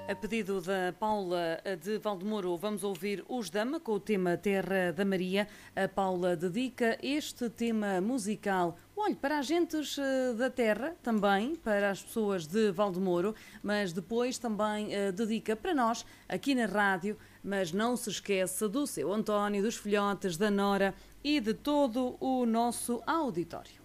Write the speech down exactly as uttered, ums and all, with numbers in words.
A pedido da Paula de Valdemoro, vamos ouvir Os Dama com o tema Terra da Maria. A Paula dedica este tema musical, olhe, para as gentes da terra, também para as pessoas de Valdemoro, mas depois também uh, dedica para nós, aqui na rádio, mas não se esqueça do seu António, dos filhotes, da Nora e de todo o nosso auditório.